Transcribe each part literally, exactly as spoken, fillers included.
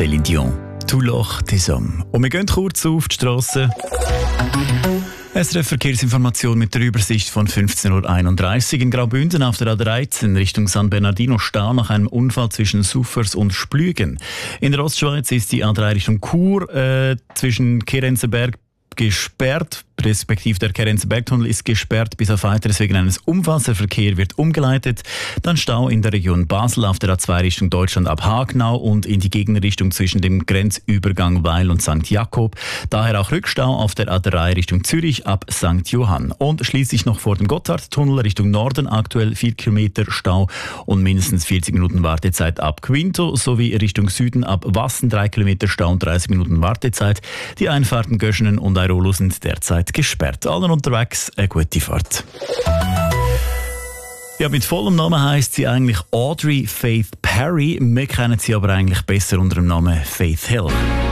Céline Dion. «Tout l'or des hommes». Und wir gehen kurz auf die Strasse. S R F-Verkehrsinformation mit der Übersicht von fünfzehn Uhr einunddreißig. In Graubünden auf der A dreizehn Richtung San Bernardino Stau nach einem Unfall zwischen Suffers und Splügen. In der Ostschweiz ist die A drei Richtung Chur äh, zwischen Kerenzenberg gesperrt, respektive der Kerenzenbergtunnel ist gesperrt bis auf Weiteres wegen eines Unfalls. Der Verkehr wird umgeleitet. Dann Stau in der Region Basel auf der A zwei Richtung Deutschland ab Hagenau und in die Gegenrichtung zwischen dem Grenzübergang Weil und Sankt Jakob. Daher auch Rückstau auf der A drei Richtung Zürich ab Sankt Johann. Und schließlich noch vor dem Gotthardtunnel Richtung Norden aktuell vier Kilometer Stau und mindestens vierzig Minuten Wartezeit ab Quinto sowie Richtung Süden ab Wassen drei Kilometer Stau und dreißig Minuten Wartezeit. Die Einfahrten Göschenen und Airolo sind derzeit gesperrt. Allen unterwegs eine gute Fahrt. Ja, mit vollem Namen heisst sie eigentlich Audrey Faith Perry. Wir kennen sie aber eigentlich besser unter dem Namen Faith Hill.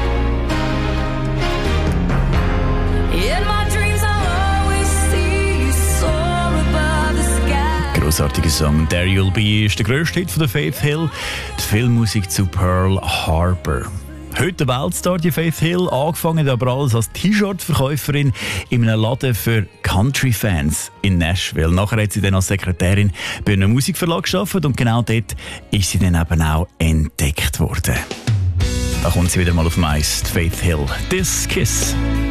Grossartiger Song. «There You'll Be» ist der grösste Hit von der Faith Hill. Die Filmmusik zu Pearl Harbor. Heute Weltstar, die Faith Hill, angefangen aber alles als T-Shirt-Verkäuferin in einem Laden für Country-Fans in Nashville. Nachher hat sie dann als Sekretärin bei einem Musikverlag gearbeitet und genau dort ist sie dann eben auch entdeckt worden. Da kommt sie wieder mal auf dem Eis, Faith Hill. «This Kiss».